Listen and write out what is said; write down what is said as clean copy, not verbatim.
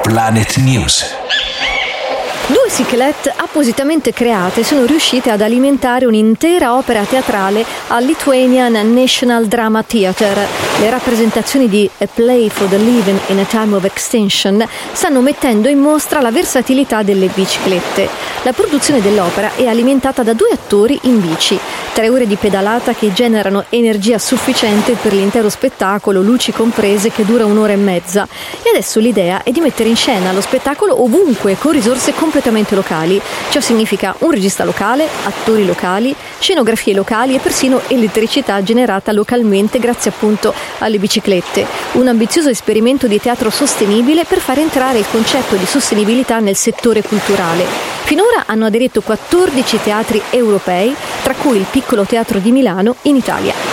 Planet News. Due cyclette appositamente create sono riuscite ad alimentare un'intera opera teatrale al Lithuanian National Drama Theatre. Le rappresentazioni di A Play for the Living in a Time of Extension stanno mettendo in mostra la versatilità delle biciclette. La produzione dell'opera è alimentata da due attori in bici, 3 ore di pedalata che generano energia sufficiente per l'intero spettacolo, luci comprese, che dura 1 ora e mezza. E adesso l'idea è di mettere in scena lo spettacolo ovunque, con risorse completamente locali. Ciò significa un regista locale, attori locali, scenografie locali e persino elettricità generata localmente grazie appunto alle biciclette. Un ambizioso esperimento di teatro sostenibile per far entrare il concetto di sostenibilità nel settore culturale. Finora hanno aderito 14 teatri europei, tra cui il Piccolo Teatro di Milano in Italia.